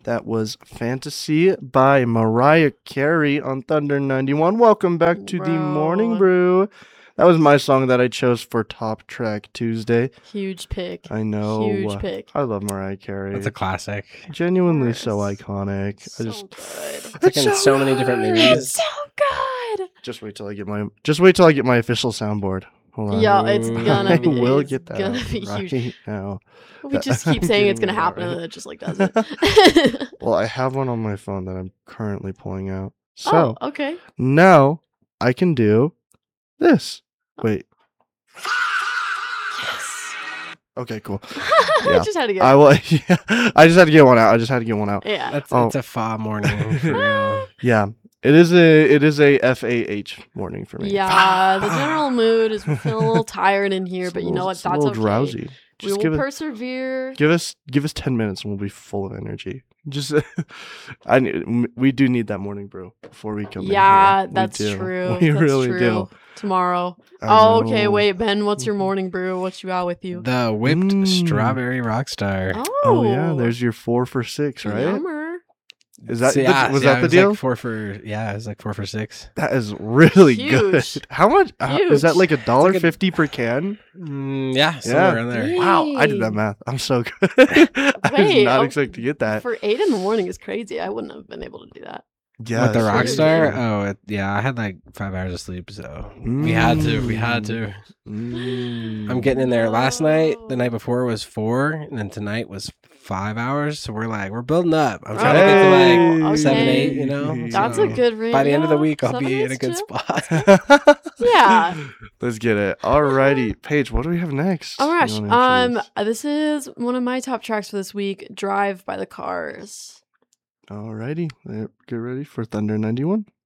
That was Fantasy by Mariah Carey on Thunder 91. Welcome back to the Morning Brew. That was my song that I chose for Top Track Tuesday. Huge pick. I know. Huge pick. I love Mariah Carey. It's a classic. Genuinely so iconic. So good. It's like in so many different movies. It's so good. Just wait till I get my official soundboard. Hold on. Yeah, it's gonna be. I will it's get that gonna be right huge. now. We just keep saying it's gonna Getting it happen, right. and then it just like doesn't. Well, I have one on my phone that I'm currently pulling out. So okay. now I can do this. Wait. Yes. Okay, cool. I just had to get. I just had to get one out. Yeah. It's a fa morning for real. Yeah. It is a FAH morning for me. Yeah, the general mood is feeling a little tired in here, but you know what? It's a That's little okay. drowsy. We Just will persevere. give us 10 minutes and we'll be full of energy. Just we do need that morning brew before we come in Yeah, here. that's We do. true. We That's really true. do. Tomorrow. I Oh, okay. know. Wait, Ben, what's your morning brew? What you got with you? The whipped strawberry rockstar. Oh yeah, there's your 4 for 6, right? Yummer. Is that was it that the was deal? Like 4 for it was like 4 for 6. That is really Huge. good. How much is that? Like $1.50 per can? Yeah, somewhere in there. Wow, I did that math. I'm so good. I Wait, did not expect to get that. For 8 in the morning is crazy. I wouldn't have been able to do that. Yeah, With the that's rockstar? really Oh, I had like 5 hours of sleep, so we had to. I'm getting in there. Last night, the night before was 4, and then tonight was 5 hours. So we're building up. I'm trying to get to like 7, 8. You know, That's so a good range. by the end of the week, I'll 7 be in a is good too? spot. Yeah. Let's get it. Alrighty, Paige, what do we have next? Oh my You gosh. wanna introduce? This is one of my top tracks for this week. Drive by the Cars. Alrighty, get ready for Thunder 91.